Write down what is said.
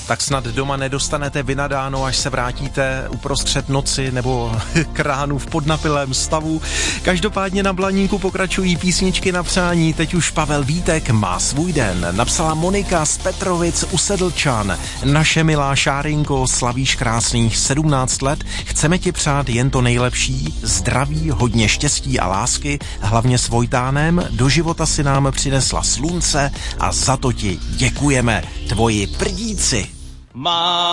tak snad doma nedostanete vynadáno, až se vrátíte uprostřed noci nebo k ránu v podnapilém stavu. Každopádně na Blaníku pokračují písničky na přání. Teď už Pavel Vítek má svůj den. Napsala Monika z Petrovic u Sedlčan. Naše milá Šárinko, slavíš krásných 17 let. Chceme ti přát jen to nejlepší, zdraví, hodně štěstí a lásky, hlavně s Vojtánem. Do života si nám přinesla slunce a za to ti děkujeme. Tvoji prdíci.